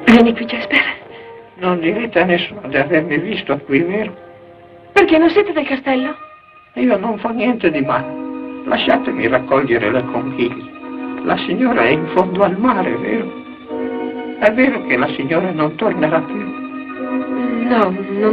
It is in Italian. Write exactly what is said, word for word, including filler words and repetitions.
Vieni qui, Jasper. Non direte a nessuno di avermi visto qui, vero? Perché non siete del castello? Io non fa niente di male. Lasciatemi raccogliere le conchiglie. La signora è in fondo al mare, vero? È vero che la signora non tornerà più? No, non